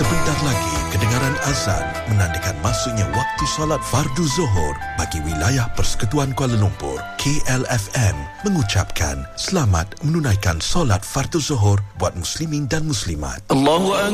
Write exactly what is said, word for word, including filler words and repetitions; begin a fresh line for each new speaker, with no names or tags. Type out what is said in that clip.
Sebentar lagi, kedengaran azan menandakan masuknya waktu solat fardu Zuhur bagi wilayah Persekutuan Kuala Lumpur. K L F M mengucapkan selamat menunaikan solat fardu Zuhur buat muslimin dan muslimat.
Allahu